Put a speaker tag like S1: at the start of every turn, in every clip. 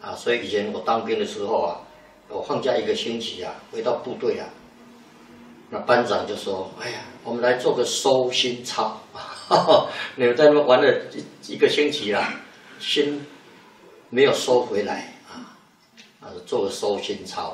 S1: 啊，所以以前我当兵的时候啊，我放假1个星期啊，回到部队啊，那班长就说：“哎呀，我们来做个收心操，你们在那边玩了一个星期啦，心没有收回来啊，做个收心操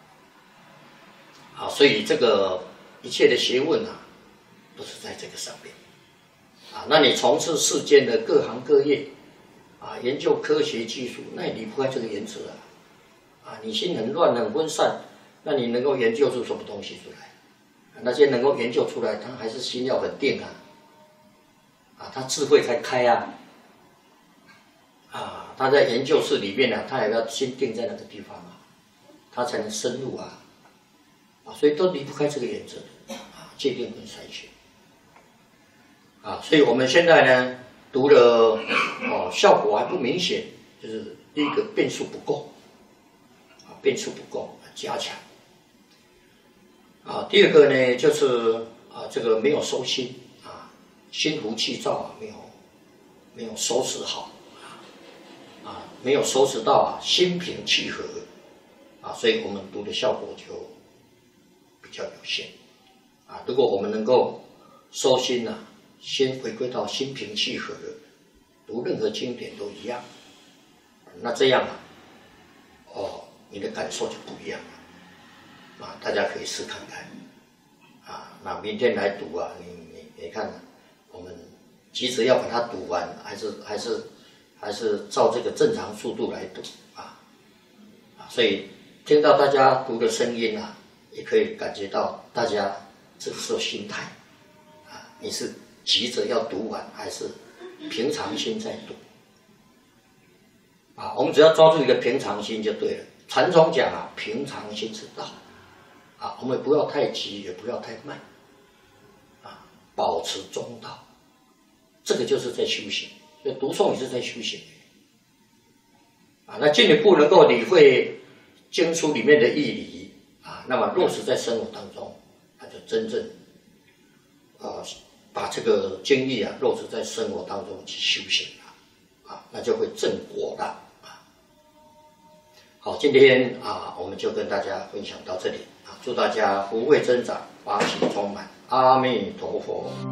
S1: 啊，所以这个一切的学问啊，都是在这个上面啊。那你从事世间的各行各业啊，研究科学技术，那也离不开这个原则啊。你心很乱很分散，那你能够研究出什么东西出来？那些能够研究出来，他还是心要很定啊，他智慧才开啊，他在研究室里面啊，他也要心定在那个地方啊，他才能深入啊，所以都离不开这个原则啊，界定跟筛选啊，所以我们现在呢读了效果还不明显，就是第一个变数不够啊，变数不够，加强啊，第二个呢就是这个没有收心啊，心浮气躁啊，没有收拾好啊，没有收拾到啊，心平气和啊，所以我们读的效果就比较有限啊。如果我们能够收心啊，先回归到心平气和，读任何经典都一样，那这样你的感受就不一样了啊。大家可以试看看啊。那明天来读啊，你看我们急着要把它读完，还是照这个正常速度来读啊。所以听到大家读的声音啊，也可以感觉到大家这是心态啊，你是急着要读完，还是平常心在读啊？我们只要抓住一个平常心就对了。禅宗讲啊，平常心是道啊，我们不要太急，也不要太慢啊，保持中道，这个就是在修行。所以读诵也是在修行啊。那进一步能够理会经书里面的义理啊，那么落实在生活当中，那就真正把这个经义啊落实在生活当中去修行了啊，那就会正果了啊。好，今天我们就跟大家分享到这里啊，祝大家福慧增长，法喜充满，阿弥陀佛。